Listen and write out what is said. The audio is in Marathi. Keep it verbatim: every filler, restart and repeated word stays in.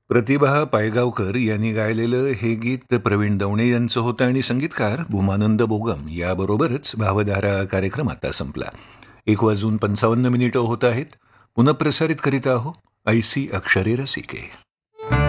प्रतिभा पायगावकर यांनी गायलेलं हे गीत प्रवीण दवणे यांचं होतं आणि संगीतकार भूमानंद बोगम. याबरोबरच भावधारा कार्यक्रम आता संपला. एक वाजून पंचावन्न मिनिटं होत आहेत. पुनःप्रसारित करीत आहो ऐसी अक्षरे रसिके.